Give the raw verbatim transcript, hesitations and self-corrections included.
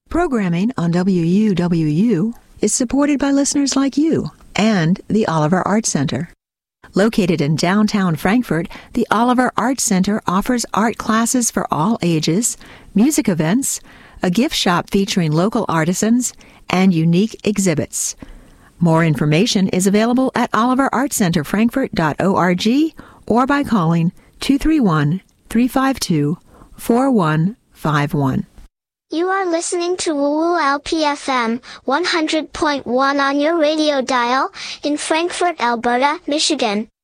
Programming on W U W U is supported by listeners like you and the Oliver Arts Center. Located in downtown Frankfort, the Oliver Arts Center offers art classes for all ages, music events, a gift shop featuring local artisans, and unique exhibits. More information is available at oliver arts center frankfort dot org or by calling two three one, three five two, four one five one. You are listening to Woo L P F M, one hundred point one on your radio dial, in Frankfort, Alberta, Michigan.